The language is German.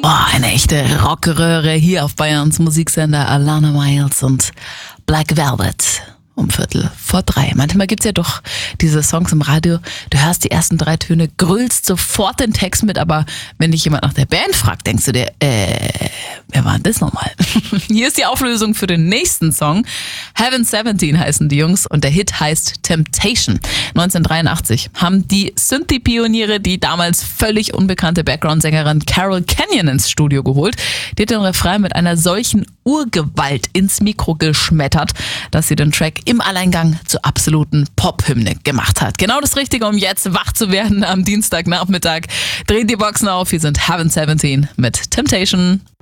Oh, eine echte Rockröhre hier auf Bayerns Musiksender. Alana Miles und Black Velvet um 2:45. Manchmal gibt's ja doch diese Songs im Radio, du hörst die ersten 3 Töne, grölst sofort den Text mit, aber wenn dich jemand nach der Band fragt, denkst du dir, wer war denn das nochmal? Hier ist die Auflösung für den nächsten Song. Heaven 17 heißen die Jungs und der Hit heißt Temptation. 1983 haben die Synthie-Pioniere die damals völlig unbekannte Background-Sängerin Carol Canyon ins Studio geholt. Die hat den Refrain mit einer solchen Urgewalt ins Mikro geschmettert, dass sie den Track im Alleingang zur absoluten Pop-Hymne gemacht hat. Genau das Richtige, um jetzt wach zu werden am Dienstagnachmittag. Dreht die Boxen auf, hier sind Heaven 17 mit Temptation.